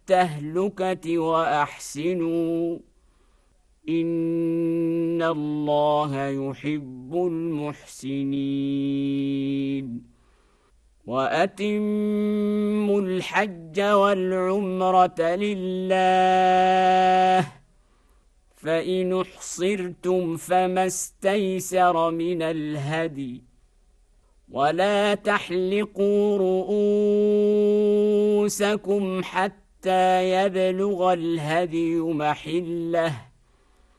التهلكة وأحسنوا إن الله يحب المحسنين وأتموا الحج والعمرة لله فإن احصرتم فما استيسر من الهدي ولا تحلقوا رؤوسكم حتى يبلغ الهدي محله